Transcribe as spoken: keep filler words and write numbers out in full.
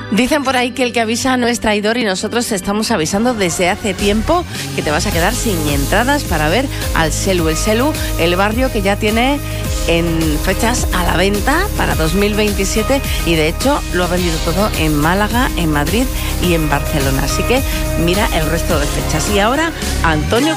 Dicen por ahí que el que avisa no es traidor y nosotros te estamos avisando desde hace tiempo que te vas a quedar sin entradas para ver al Selu. El Selu, el barrio que ya tiene en fechas a la venta para dos mil veintisiete y de hecho lo ha vendido todo en Málaga, en Madrid y en Barcelona. Así que mira el resto de fechas. Y ahora Antonio